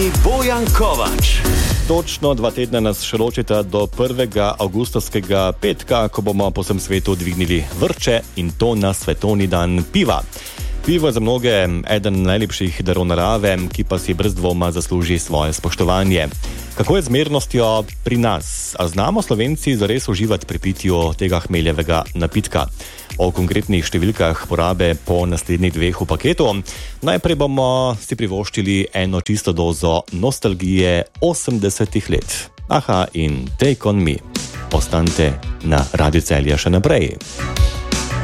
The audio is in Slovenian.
Bojan Kovač. Točno 2 tedna nas še ločita do 1. avgustovskega petka, ko bomo po vsem svetu dvignili vrče in to na svetovni dan piva. Pivo je za mnoge eden najlepših darov narave, ki pa si brez dvoma zasluži svoje spoštovanje. Kako je z zmernostjo pri nas? A znamo Slovenci zares uživati pri pitju tega hmeljevega napitka? O konkretnih številkah porabe po naslednjih 2 v paketu. Najprej bomo si privoščili eno čisto dozo nostalgije 80 let. Aha in Take on Me. Ostanite na Radiu Celje še naprej.